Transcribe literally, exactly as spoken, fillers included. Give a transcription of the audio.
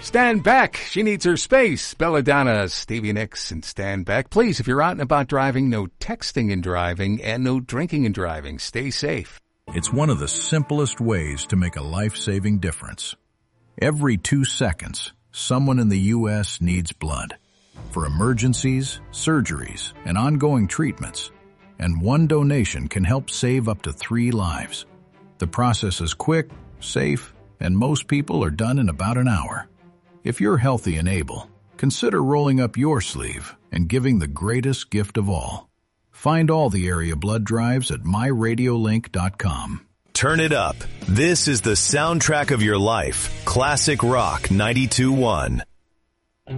Stand back. She needs her space. Belladonna, Stevie Nicks, and stand back. Please, if you're out and about driving, no texting and driving, and no drinking and driving. Stay safe. It's one of the simplest ways to make a life-saving difference. Every two seconds, someone in the U S needs blood for emergencies, surgeries, and ongoing treatments. And one donation can help save up to three lives. The process is quick, safe, and most people are done in about an hour. If you're healthy and able, consider rolling up your sleeve and giving the greatest gift of all. Find all the area blood drives at my radio link dot com. Turn it up. This is the soundtrack of your life. Classic Rock ninety-two point one.